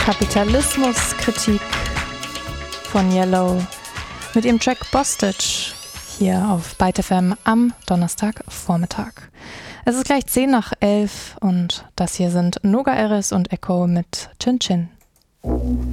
Kapitalismuskritik von Yellow mit ihrem Track Bostage hier auf Byte FM am Donnerstagvormittag. Es ist gleich 10:10 und das hier sind Noga Eres und Echo mit Chin Chin.